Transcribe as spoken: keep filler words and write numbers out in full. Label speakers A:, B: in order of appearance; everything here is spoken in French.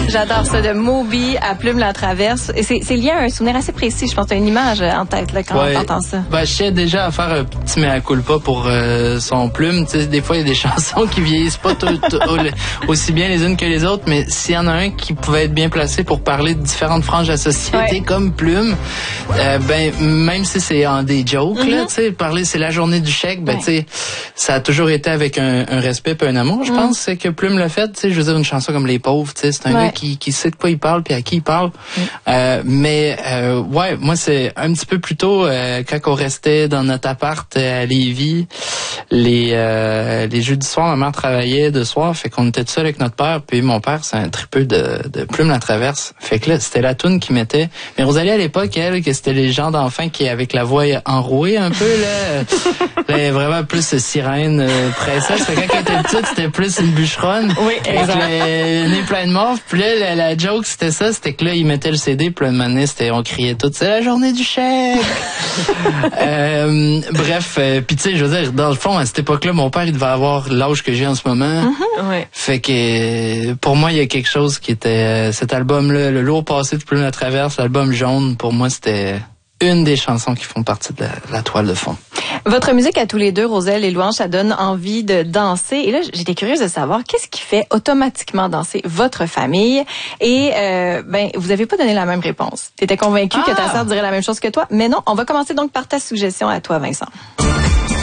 A: J'adore ça, de Moby à Plume la Traverse. Et c'est, c'est lié à un souvenir assez précis. Je pense que tu as une image en tête là, quand
B: ouais.
A: on entend ça.
B: Ben, je sais déjà à faire un petit mea culpa pour euh, son Plume. Tu sais, des fois, il y a des chansons qui vieillissent pas tout, tout, aussi bien les unes que les autres, mais s'il y en a un qui pouvait être bien placé pour parler de différentes franges de la société, ouais. comme Plume, euh, ben même si c'est en des jokes, mm-hmm. là, tu sais, parler c'est la journée du chèque, ben ouais. tu sais, ça a toujours été avec un, un respect et un amour, je mm. pense, c'est que Plume l'a fait. Tu sais, je veux dire, une chanson comme Les Pauvres, tu sais, c'est un ouais. gars qui, qui sait de quoi il parle puis à qui il parle. Mm. Euh, mais euh, ouais, moi c'est un petit peu plus tôt euh, quand on restait dans notre appart à Lévis, les euh, les jeudis soirs, ma mère travaillait de soir, fait qu'on était tout seul avec notre père, puis mon père c'est un tripeux de, de Plume la Traverse, fait que là c'était la toune qui mettait. Mais Rosalie à l'époque, elle, que c'était les gens d'enfants qui avec la voix enrouée un peu là, là vraiment plus sirène, euh, princesse. Fait que quand elle était petite, c'était plus une bûcheronne.
A: Oui, exact.
B: Avec le nez plein de morve. Puis là, la, la joke c'était ça, c'était que là ils mettaient le C D, puis là, une année, c'était on criait tout, c'est la journée du chèque. euh, bref, euh, puis tu sais, je veux dire, dans le fond, à cette époque-là, mon père il devait avoir l'âge que j'ai en ce moment.
A: Mm-hmm. Ouais.
B: Fait que pour moi, il y a quelque chose qui était euh, cet album-là, le lourd passé de Plume la Traverse, l'album jaune. Pour moi, c'était une des chansons qui font partie de la, la toile de fond.
A: Votre musique à tous les deux, Roselle et Louange, ça donne envie de danser. Et là, j'étais curieuse de savoir qu'est-ce qui fait automatiquement danser votre famille. Et euh, ben, vous avez pas donné la même réponse. T'étais convaincue ah. que ta sœur dirait la même chose que toi, mais non. On va commencer donc par ta suggestion à toi, Vincent.